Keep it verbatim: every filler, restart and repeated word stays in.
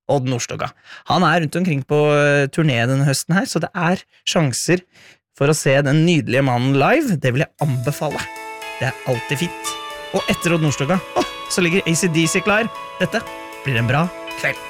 Odd Nordstoga. Han er rundt omkring på turné denne høsten her, så det er sjanser for å se den nydelige mannen live. Det vil jeg anbefale. Det er alltid fint. Og etter Odd Nordstoga, oh, så ligger A C D C klar. Dette blir en bra kveld.